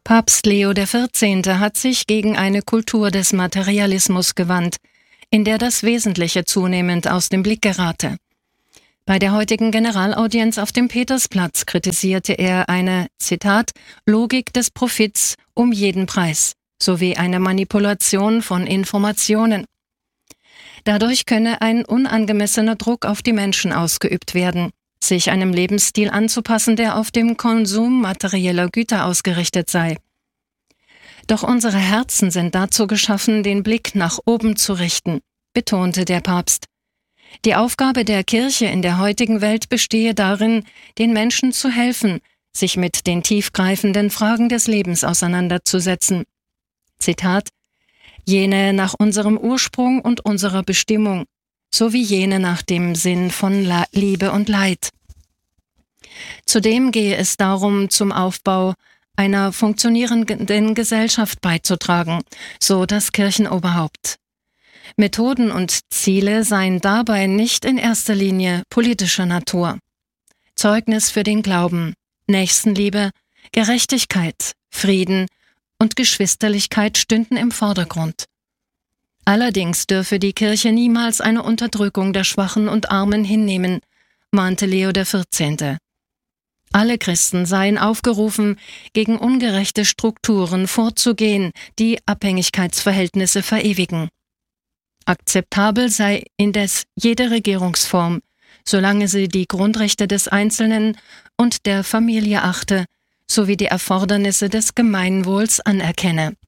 Papst Leo XIV. Hat sich gegen eine Kultur des Materialismus gewandt, in der das Wesentliche zunehmend aus dem Blick gerate. Bei der heutigen Generalaudienz auf dem Petersplatz kritisierte er eine, Zitat, Logik des Profits um jeden Preis, sowie eine Manipulation von Informationen. Dadurch könne ein unangemessener Druck auf die Menschen ausgeübt werden, sich einem Lebensstil anzupassen, der auf dem Konsum materieller Güter ausgerichtet sei. Doch unsere Herzen sind dazu geschaffen, den Blick nach oben zu richten, betonte der Papst. Die Aufgabe der Kirche in der heutigen Welt bestehe darin, den Menschen zu helfen, sich mit den tiefgreifenden Fragen des Lebens auseinanderzusetzen. Zitat: Jene nach unserem Ursprung und unserer Bestimmung, sowie jene nach dem Sinn von Liebe und Leid. Zudem gehe es darum, zum Aufbau einer funktionierenden Gesellschaft beizutragen, so das Kirchenoberhaupt. Methoden und Ziele seien dabei nicht in erster Linie politischer Natur. Zeugnis für den Glauben, Nächstenliebe, Gerechtigkeit, Frieden und Geschwisterlichkeit stünden im Vordergrund. Allerdings dürfe die Kirche niemals eine Unterdrückung der Schwachen und Armen hinnehmen, mahnte Leo XIV. Alle Christen seien aufgerufen, gegen ungerechte Strukturen vorzugehen, die Abhängigkeitsverhältnisse verewigen. Akzeptabel sei indes jede Regierungsform, solange sie die Grundrechte des Einzelnen und der Familie achte, sowie die Erfordernisse des Gemeinwohls anerkenne.